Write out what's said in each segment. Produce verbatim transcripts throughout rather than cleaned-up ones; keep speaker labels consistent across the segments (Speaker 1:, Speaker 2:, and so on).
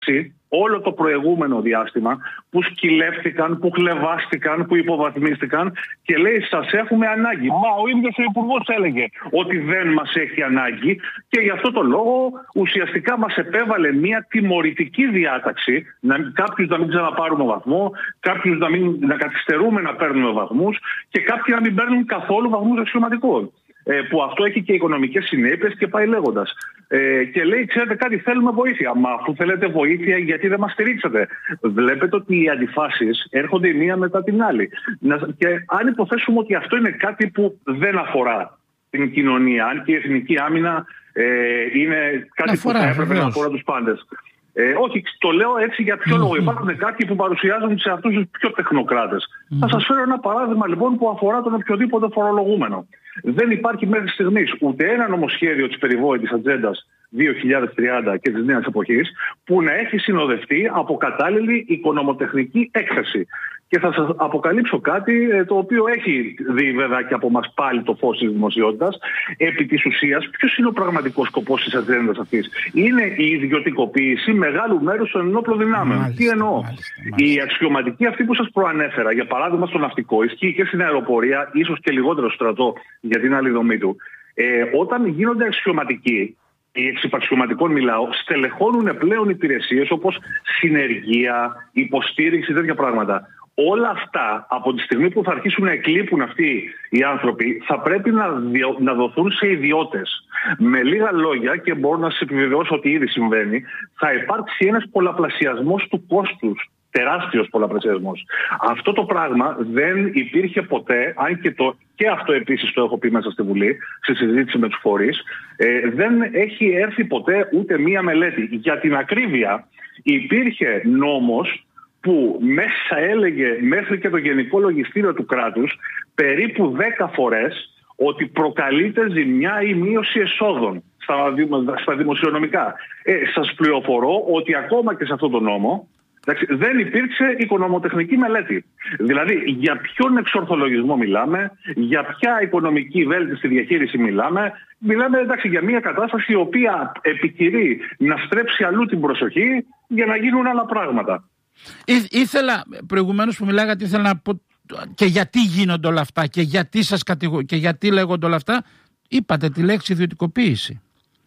Speaker 1: όλο το προηγούμενο διάστημα που σκυλεύτηκαν, που χλεβάστηκαν, που υποβαθμίστηκαν και λέει σας έχουμε ανάγκη. Μα ο ίδιος ο Υπουργός έλεγε ότι δεν μας έχει ανάγκη και γι' αυτό το λόγο ουσιαστικά μας επέβαλε μια τιμωρητική διάταξη, να, κάποιους να μην ξαναπάρουμε βαθμό, κάποιους να, μην, να καθυστερούμε να παίρνουμε βαθμούς και κάποιοι να μην παίρνουν καθόλου βαθμούς αξιωματικών. Ε, που αυτό έχει και οικονομικές συνέπειες και πάει λέγοντας. Ε, και λέει, ξέρετε κάτι, θέλουμε βοήθεια. Μα αφού θέλετε βοήθεια, γιατί δεν μας στηρίξατε? Βλέπετε ότι οι αντιφάσεις έρχονται η μία μετά την άλλη. Και αν υποθέσουμε ότι αυτό είναι κάτι που δεν αφορά την κοινωνία, αν και η εθνική άμυνα ε, είναι κάτι αφορά, που θα έπρεπε να αφορά τους πάντες. Ε, όχι, το λέω έτσι για ποιο mm-hmm. λόγο. Υπάρχουν κάποιοι που παρουσιάζουν σε αυτούς τους πιο τεχνοκράτες. Mm-hmm. Θα σας φέρω ένα παράδειγμα λοιπόν που αφορά τον οποιοδήποτε φορολογούμενο. Δεν υπάρχει μέχρι στιγμής ούτε ένα νομοσχέδιο της περιβόητης ατζέντας δύο χιλιάδες τριάντα και της νέας εποχής που να έχει συνοδευτεί από κατάλληλη οικονομοτεχνική έκθεση. Και θα σας αποκαλύψω κάτι το οποίο έχει δει βέβαια και από μας πάλι το φως της δημοσιότητας. Επί της ουσίας, ποιος είναι ο πραγματικός σκοπός της ατζέντας αυτής? Είναι η ιδιωτικοποίηση μεγάλου μέρους των ενόπλων δυνάμεων. Μάλιστα, Τι εννοώ? Μάλιστα, μάλιστα. Η αξιωματική αυτή που σας προανέφερα, για παράδειγμα στο ναυτικό, ισχύει και στην αεροπορία, ίσως και λιγότερο στο στρατό για την άλλη δομή του. Ε, όταν γίνονται αξιωματικοί, οι εξυπαξιωματικών μιλάω, στελεχώνουν πλέον υπηρεσίες όπως συνεργεία, υποστήριξη, τέτοια πράγματα. Όλα αυτά από τη στιγμή που θα αρχίσουν να εκλείπουν αυτοί οι άνθρωποι θα πρέπει να, διο, να δοθούν σε ιδιώτες. Με λίγα λόγια, και μπορώ να σας επιβεβαιώσω ότι ήδη συμβαίνει, θα υπάρξει ένας πολλαπλασιασμός του κόστους. Τεράστιος πολλαπλασιασμός. Αυτό το πράγμα δεν υπήρχε ποτέ, αν και, το, και αυτό επίσης το έχω πει μέσα στη Βουλή, στη συζήτηση με τους φορείς, ε, δεν έχει έρθει ποτέ ούτε μία μελέτη. Για την ακρίβεια υπήρχε νόμος που μέσα έλεγε μέχρι και το Γενικό Λογιστήριο του κράτους περίπου δέκα φορές ότι προκαλείται ζημιά ή μείωση εσόδων στα, στα δημοσιονομικά. Ε, σας πληροφορώ ότι ακόμα και σε αυτό το νόμο εντάξει, δεν υπήρξε οικονομοτεχνική μελέτη. Δηλαδή, για ποιον εξορθολογισμό μιλάμε, για ποια οικονομική βέλτιστη διαχείριση μιλάμε. Μιλάμε εντάξει, για μια κατάσταση η οποία επικηρεί να στρέψει αλλού την προσοχή για να γίνουν άλλα πράγματα.
Speaker 2: Ή, ήθελα, προηγουμένως που μιλάγατε, ήθελα να πω και γιατί γίνονται όλα αυτά και γιατί σας κατηγο... και γιατί λέγονται όλα αυτά. Είπατε τη λέξη ιδιωτικοποίηση.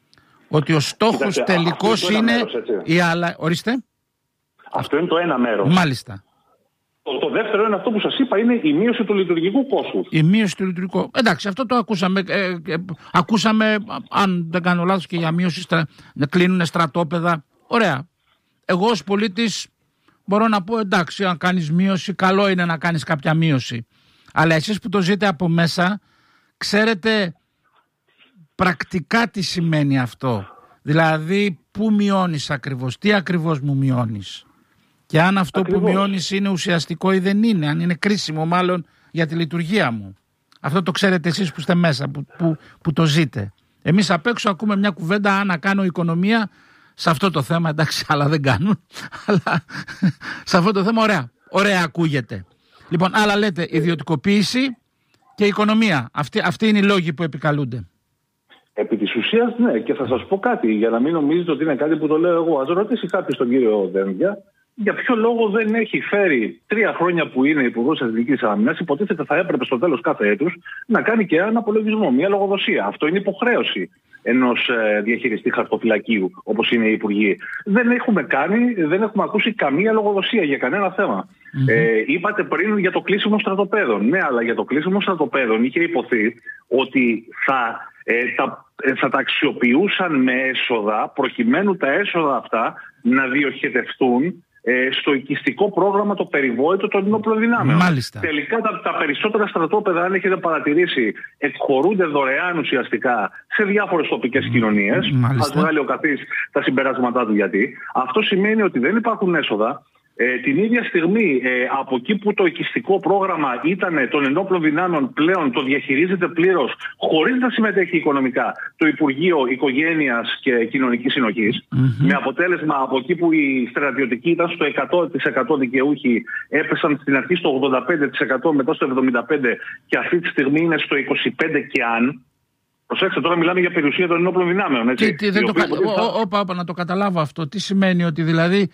Speaker 2: Ότι ο στόχος Κοιτάξτε, τελικός είναι μέρος, η άλλα... Ορίστε.
Speaker 1: Αυτό είναι το ένα μέρος.
Speaker 2: Μάλιστα.
Speaker 1: Το, το δεύτερο είναι αυτό που σας είπα, είναι η μείωση του λειτουργικού κόστους.
Speaker 2: Η μείωση του λειτουργικού. Εντάξει, αυτό το ακούσαμε. Ε, ε, ακούσαμε, αν δεν κάνω λάθος, και για μείωση στρα... να κλείνουν στρατόπεδα. Ωραία. Εγώ ως πολίτης μπορώ να πω εντάξει, αν κάνεις μείωση, καλό είναι να κάνεις κάποια μείωση. Αλλά εσείς που το ζείτε από μέσα, ξέρετε πρακτικά τι σημαίνει αυτό. Δηλαδή, πού μειώνεις ακριβώς, τι ακριβώς μου μειώνεις. Και αν αυτό ακριβώς που μειώνεις είναι ουσιαστικό ή δεν είναι, αν είναι κρίσιμο μάλλον για τη λειτουργία μου. Αυτό το ξέρετε εσείς που είστε μέσα, που, που, που το ζείτε. Εμείς απ' έξω ακούμε μια κουβέντα, αν να κάνω οικονομία σε αυτό το θέμα, εντάξει, άλλα δεν κάνουν, αλλά σε αυτό το θέμα ωραία, ωραία ακούγεται. Λοιπόν, άλλα λέτε ιδιωτικοποίηση και οικονομία. Αυτοί, αυτοί είναι οι λόγοι που επικαλούνται.
Speaker 1: Επί της ουσίας, ναι, και θα σας πω κάτι, για να μην νομίζετε ότι είναι κάτι που το λέω εγώ. Ας ρωτήσει κάποιος τον κύριο Δένδια, για ποιο λόγο δεν έχει φέρει τρία χρόνια που είναι Υπουργός Εθνικής Άμυνας, υποτίθεται θα έπρεπε στο τέλος κάθε έτους να κάνει και έναν απολογισμό, μια λογοδοσία. Αυτό είναι υποχρέωση ενός ε, διαχειριστή χαρτοφυλακίου, όπως είναι οι υπουργοί. Δεν έχουμε κάνει, δεν έχουμε ακούσει καμία λογοδοσία για κανένα θέμα. Mm-hmm. Ε, είπατε πριν για το κλείσιμο στρατοπέδων. Ναι, αλλά για το κλείσιμο στρατοπέδων είχε υποθεί ότι θα, ε, τα, ε, θα τα αξιοποιούσαν με έσοδα, προκειμένου τα έσοδα αυτά να διοχετευτούν στο οικιστικό πρόγραμμα το περιβόητο των ενόπλων δυνάμεων.
Speaker 2: Μάλιστα.
Speaker 1: Τελικά τα, τα περισσότερα στρατόπεδα, αν έχετε παρατηρήσει, εκχωρούνται δωρεάν ουσιαστικά σε διάφορες τοπικές κοινωνίες. Ας βγάλει ο καθής τα συμπεράσματά του γιατί. Αυτό σημαίνει ότι δεν υπάρχουν έσοδα. Ε, την ίδια στιγμή, ε, από εκεί που το οικιστικό πρόγραμμα ήταν των ενόπλων δυνάμεων, πλέον το διαχειρίζεται πλήρως, χωρίς να συμμετέχει οικονομικά, το Υπουργείο Οικογένειας και Κοινωνικής Συνοχής. Mm-hmm. Με αποτέλεσμα, από εκεί που οι στρατιωτικοί ήταν στο εκατό τοις εκατό δικαιούχοι, έπεσαν στην αρχή στο ογδόντα πέντε τοις εκατό, μετά στο εβδομήντα πέντε τοις εκατό και αυτή τη στιγμή είναι στο είκοσι πέντε τοις εκατό και αν. Προσέξτε, τώρα μιλάμε για περιουσία των ενόπλων δυνάμεων. Έτσι,
Speaker 2: τι, τι, δεν το κα... Όπα, όπα, να το καταλάβω αυτό. Τι σημαίνει ότι δηλαδή